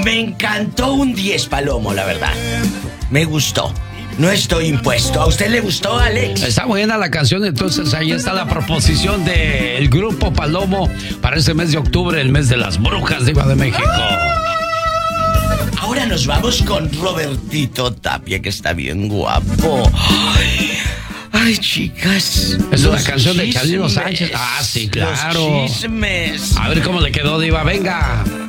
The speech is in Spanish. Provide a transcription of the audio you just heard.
Me encantó un 10, Palomo, la verdad. Me gustó. No estoy impuesto. ¿A usted le gustó, Alex? Está buena la canción, entonces ahí está la proposición del grupo Palomo para este mes de octubre, el mes de las brujas, Diva de México. Ahora nos vamos con Robertito Tapia, que está bien guapo. Ay, chicas. Es una canción de Chalino Sánchez. Ah, sí, claro. Los chismes. A ver cómo le quedó, Diva, venga.